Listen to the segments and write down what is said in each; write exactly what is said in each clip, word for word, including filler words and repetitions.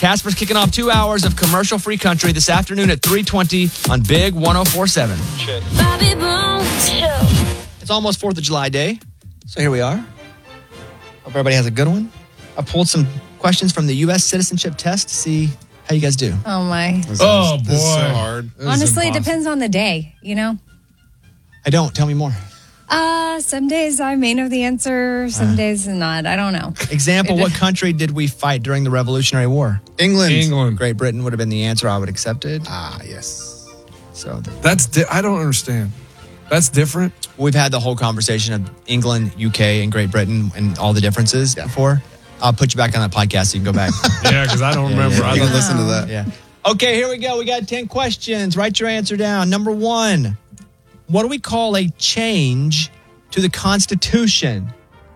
Casper's kicking off two hours of commercial-free country this afternoon at three twenty on Big one oh four seven. Bobby Bones. It's almost fourth of July Day, so here we are. Hope everybody has a good one. I pulled some questions from the U S citizenship test to see how you guys do. Oh, my. This Oh, is, boy. This is so hard. This is Honestly, it impossible. depends on the day, you know? I don't. Tell me more. Uh, some days I may know the answer, some days not. I don't know. Example, what country did we fight during the Revolutionary War? England. England. Great Britain would have been the answer. I would accept it. Ah, yes. So th- That's di- I don't understand. That's different. we've had the whole conversation of England, U K, and Great Britain and all the differences Yeah. before. I'll put you back on that podcast so you can go back. Yeah, because I don't Yeah, remember. yeah, I You can don't, listen to that. Yeah. Okay, here we go. We got ten questions. Write your answer down. Number one, what do we call a change to the Constitution?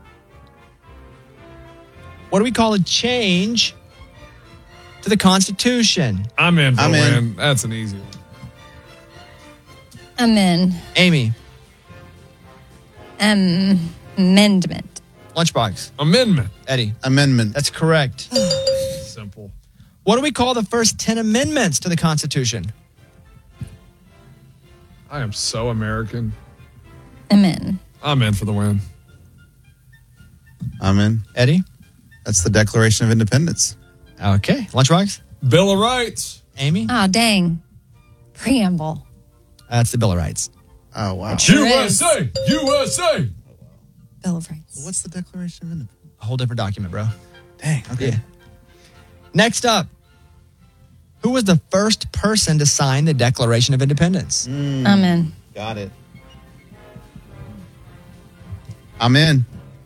What do we call a change to the Constitution? I'm in for I'm a in. win. That's an easy one. I'm in. Amy, Um, amendment. Lunchbox, Amendment. Eddie. Amendment. That's correct. Simple. What do we call the first ten amendments to the Constitution? I am so American. I'm in. I'm in for the win. I'm in. Eddie? That's the Declaration of Independence. Okay. Lunchbox? Bill of Rights. Amy? Oh, dang. Preamble. That's the Bill of Rights. Oh, wow. Sure U is. S A. U S A. Bill of Rights. What's the Declaration of Independence? A whole different document, bro. Dang, okay. Yeah. Next up, who was the first person to sign the Declaration of Independence? I'm in. Got it. I'm in.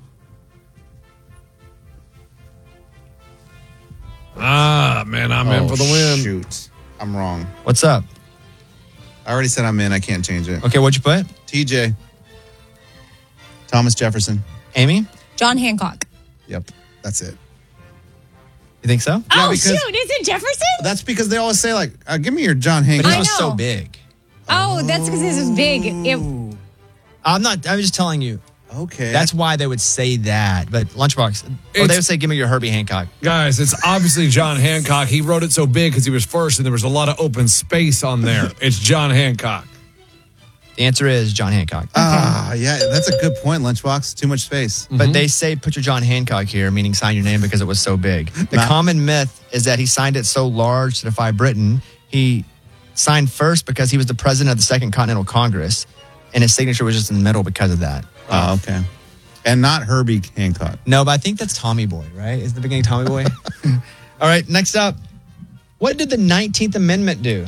Ah, man, I'm in Oh, for the win. Shoot. I'm wrong. What's up? I already said I'm in. I can't change it. Okay, what'd you put? T J. Thomas Jefferson. Amy? John Hancock. Yep. That's it. You think so? Yeah, oh, because- shoot. Is it Jefferson? That's because they always say, like, uh, give me your John But Hancock. it I was so know. big. Oh, that's because this is big. It, I'm not, I'm just telling you. Okay. That's why they would say that. But Lunchbox, or they It's- would say, give me your Herbie Hancock. Guys, it's obviously John Hancock. He wrote it so big because he was first and there was a lot of open space on there. It's John Hancock. The answer is John Hancock. Ah, yeah, that's a good point, Lunchbox. Too much space. But they say put your John Hancock here, meaning sign your name because it was so big. The Not- common myth is that he signed it so large to defy Britain. He signed first because he was the president of the Second Continental Congress, and his signature was just in the middle because of that. Oh, okay. And not Herbie Hancock. No, but I think that's Tommy Boy, right? Is the beginning Tommy Boy? All right, next up. What did the nineteenth Amendment do?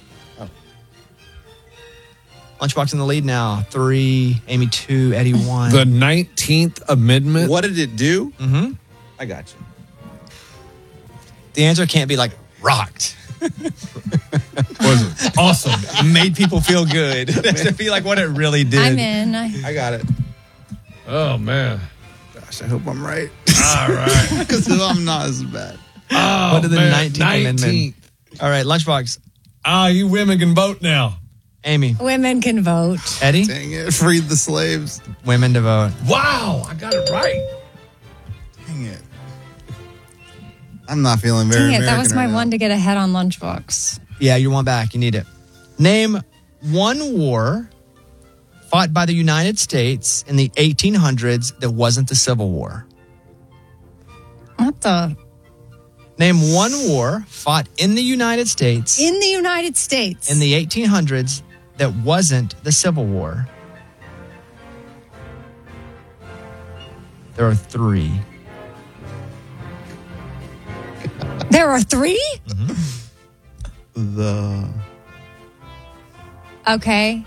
Lunchbox in the lead now. Three, Amy two, Eddie one. The nineteenth Amendment. What did it do? Mm-hmm. I got you. The answer can't be like rocked. was it? Awesome. It made people feel good. That's to feel like what it really did. I'm in. I, I got it. Oh, man. Gosh, I hope I'm right. All right. Because I'm not as bad. Oh, What did the man. nineteenth Amendment? nineteenth. All right, Lunchbox. Ah, you women can vote now. Amy. women can vote. Eddie. Dang it. Freed the slaves. Women to vote. Wow, I got it right. Dang it. I'm not feeling very Dang it, American that was right my now. one to get ahead on Lunchbox. Yeah, you want back. You need it. Name one war fought by the United States in the eighteen hundreds that wasn't the Civil War. What the? Name one war fought in the United States In the United States. in the eighteen hundreds that wasn't the Civil War. There are three. There are three? The Okay.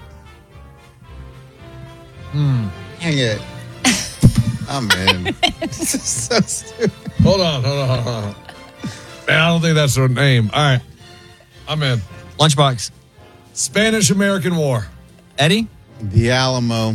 Dang it. I'm in. This is so stupid. Hold on, hold on, hold on. Man, I don't think that's her name. All right. I'm in. Lunchbox. Spanish-American War. Eddie, The Alamo.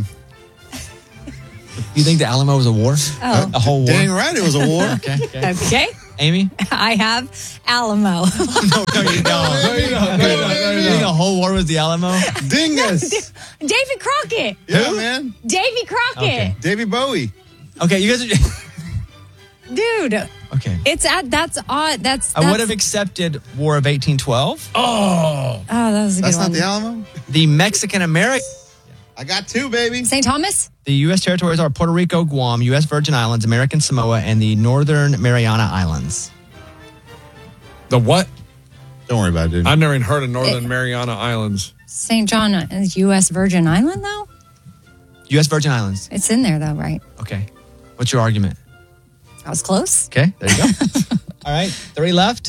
you think the Alamo was a war? Oh. A whole war? Dang right, it was a war. Okay. okay. Okay. Amy? I have Alamo. No, you don't. No, you don't. No, you don't. No, you You think don't. the whole war was the Alamo? Dingus. David Crockett. Yeah, man. Davy Crockett. Okay. Davy Bowie. Okay, you guys are. Dude. Okay. It's at that's odd. That's, I would that's- have accepted War of eighteen twelve. Oh. Oh, that was a That's good not one. the Alamo? The Mexican American. I got two, baby. Saint Thomas? The U S territories are Puerto Rico, Guam, U S Virgin Islands, American Samoa, and the Northern Mariana Islands. The what? Don't worry about it, dude. I've never even heard of Northern It- Mariana Islands. Saint John is U S Virgin Island, though? U S Virgin Islands. It's in there, though, right? Okay. What's your argument? I was close. Okay, there you go. All right, three left.